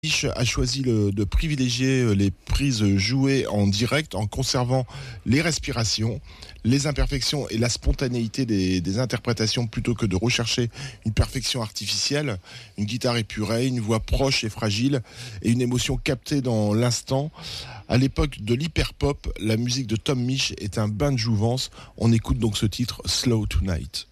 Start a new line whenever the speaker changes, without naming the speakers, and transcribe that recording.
Mich a choisi de privilégier les prises jouées en direct en conservant les respirations, les imperfections et la spontanéité des interprétations plutôt que de rechercher une perfection artificielle, une guitare épurée, une voix proche et fragile et une émotion captée dans l'instant. À l'époque de l'hyperpop, la musique de Tom Misch est un bain de jouvence. On écoute donc ce titre Slow Tonight.